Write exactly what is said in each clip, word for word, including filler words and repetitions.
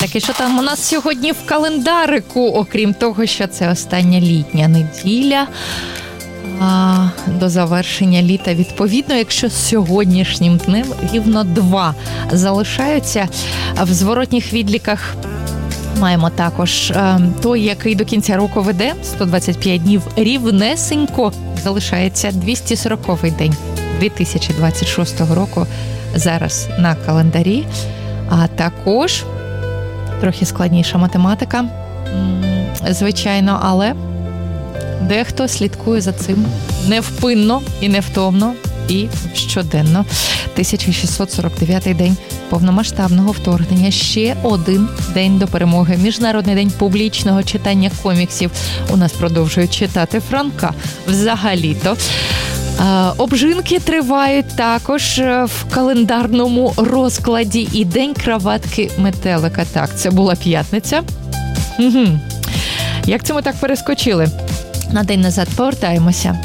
Так, і що там у нас сьогодні в календарику, окрім того, що це остання літня неділя а, до завершення літа. Відповідно, якщо з сьогоднішнім днем рівно два залишаються, в зворотніх відліках маємо також а, той, який до кінця року веде, сто двадцять п'ять днів, рівнесенько залишається двісті сороковий день дві тисячі двадцять шостого року зараз на календарі, а також трохи складніша математика, звичайно, але дехто слідкує за цим невпинно і невтомно і щоденно. тисяча шістсот сорок дев'ятий день повномасштабного вторгнення, ще один день до перемоги. Міжнародний день публічного читання коміксів. У нас продовжують читати Франка. Взагалі-то. Обжинки тривають також в календарному розкладі і день краватки метелика. Так, це була п'ятниця. Угу. Як це ми так перескочили? На день назад повертаємося.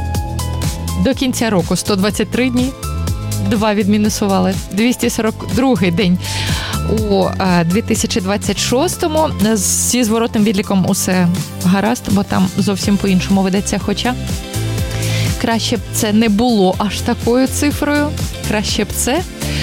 До кінця року сто двадцять три дні. Два відмінусували. двісті сорок другий день у дві тисячі двадцять шостому. Зі зворотним відліком усе гаразд, бо там зовсім по-іншому ведеться. Хоча краще б це не було аж такою цифрою. Краще б це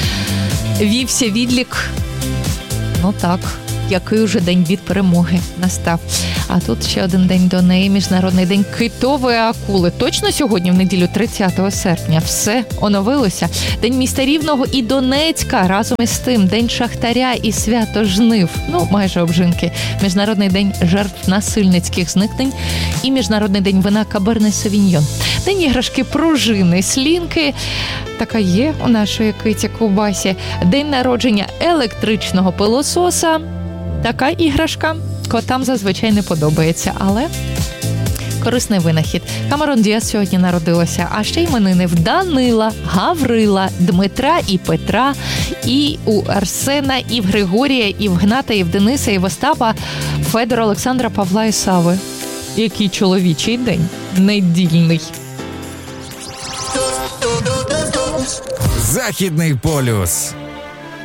вівся відлік, ну так, який уже день від перемоги настав. А тут ще один день до неї, Міжнародний день китової акули. Точно сьогодні, в неділю, тридцятого серпня, все оновилося. День міста Рівного і Донецька, разом із тим, день шахтаря і свято жнив. Ну, майже обжинки. Міжнародний день жертв насильницьких зникнень і Міжнародний день вина Каберне Совіньйон. День іграшки пружини, слінки. Така є у нашої киті Кубасі. День народження електричного пилососа. Така іграшка котам зазвичай не подобається, але корисний винахід. Камерон Діас сьогодні народилася, а ще іменини в Данила, Гаврила, Дмитра і Петра, і у Арсена, і в Григорія, і в Гната, і в Дениса, і в Остапа, Федора, Олександра, Павла і Сави. Який чоловічий день. Недільний. Західний полюс.